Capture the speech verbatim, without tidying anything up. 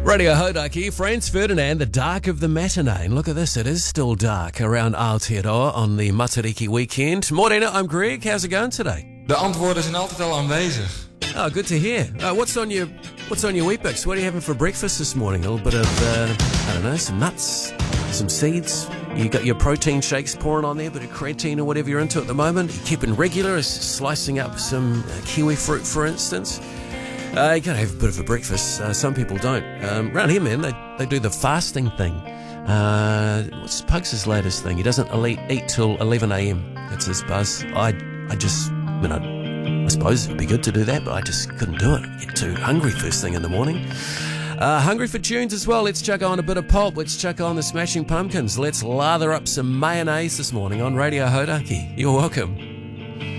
Radio Hodaki, Franz Ferdinand, the dark of the matinee. And look at this, it is still dark around Aotearoa on the Matariki weekend. Morena, I'm Greg. How's it going today? De antwoorden zijn altijd al aanwezig. Oh, good to hear. Uh, what's on your What's on your Weet-Bix? What are you having for breakfast this morning? A little bit of, uh, I don't know, some nuts, some seeds. You got your protein shakes pouring on there, a bit of creatine or whatever you're into at the moment. You're keeping regular, slicing up some uh, kiwi fruit, for instance. Uh, you gotta have a bit of a breakfast. Uh, some people don't. Um, around here, man, they, they do the fasting thing. Uh, what's Pugs' latest thing? He doesn't eat, eat till eleven a.m. That's his buzz. I, I just, you know, I suppose it would be good to do that, but I just couldn't do it. I get too hungry first thing in the morning. Uh, hungry for tunes as well. Let's chuck on a bit of pulp. Let's chuck on the Smashing Pumpkins. Let's lather up some mayonnaise this morning on Radio Hodaki. You're welcome.